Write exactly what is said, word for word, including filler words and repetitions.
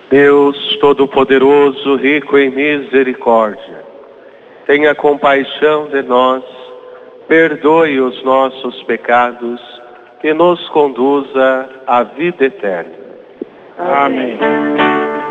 Deus Todo-Poderoso, rico em misericórdia, tenha compaixão de nós, perdoe os nossos pecados e nos conduza à vida eterna. Amém.